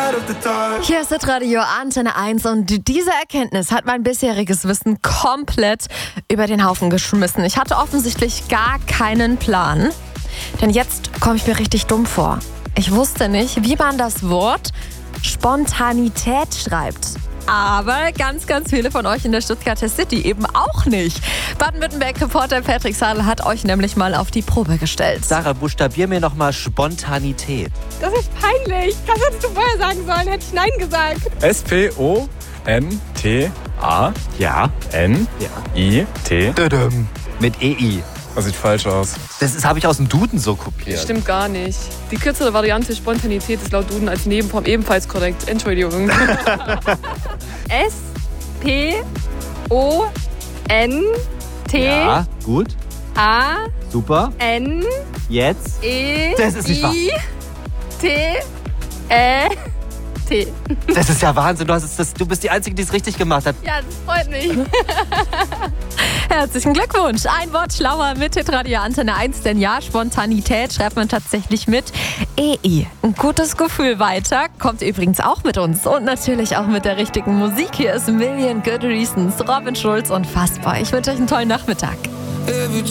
Hier ist das Radio Antenne 1 und diese Erkenntnis hat mein bisheriges Wissen komplett über den Haufen geschmissen. Ich hatte offensichtlich gar keinen Plan, denn jetzt komme ich mir richtig dumm vor. Ich wusste nicht, wie man das Wort Spontanität schreibt. Aber ganz, ganz viele von euch in der Stuttgarter City eben auch nicht. Baden-Württemberg-Reporter Patrick Sadel hat euch nämlich mal auf die Probe gestellt. Sarah, buchstabier mir nochmal Spontanität. Das ist peinlich. Das hättest du vorher sagen sollen, hätte ich Nein gesagt. S-P-O-N-T-A-N-I-T. Mit EI. Das sieht falsch aus. Das habe ich aus dem Duden so kopiert. Stimmt gar nicht. Die kürzere Variante Spontanität ist laut Duden als Nebenform ebenfalls korrekt. Entschuldigung. S-P-O-N-T Ja, gut. A Super. N Jetzt. E Das ist nicht wahr. I T T. Das ist ja Wahnsinn. Du bist die Einzige, die es richtig gemacht hat. Ja, das freut mich. Herzlichen Glückwunsch. Ein Wort schlauer mit Radio Antenne 1, denn ja, Spontanität schreibt man tatsächlich mit EI. Ein gutes Gefühl weiter kommt übrigens auch mit uns und natürlich auch mit der richtigen Musik. Hier ist Million Good Reasons, Robin Schulz und Fassbar. Ich wünsche euch einen tollen Nachmittag.